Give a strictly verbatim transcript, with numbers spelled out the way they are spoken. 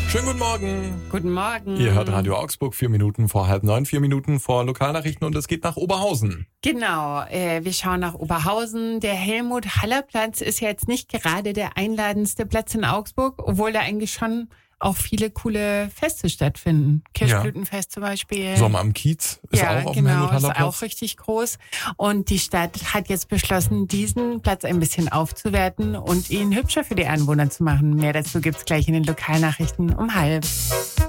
Schönen guten Morgen. Guten Morgen. Ihr hört Radio Augsburg, vier Minuten vor halb neun, vier Minuten vor Lokalnachrichten und es geht nach Oberhausen. Genau, äh, wir schauen nach Oberhausen. Der Helmut-Haller-Platz ist jetzt nicht gerade der einladendste Platz in Augsburg, obwohl da eigentlich schon auch viele coole Feste stattfinden. Kirschblütenfest ja. zum Beispiel. Sommer am Kiez ist ja, auch auf genau, dem Helmut-Haller-Platz. Ist auch richtig groß. Und die Stadt hat jetzt beschlossen, diesen Platz ein bisschen aufzuwerten und ihn hübscher für die Anwohner zu machen. Mehr dazu gibt's gleich in den Lokalnachrichten um halb.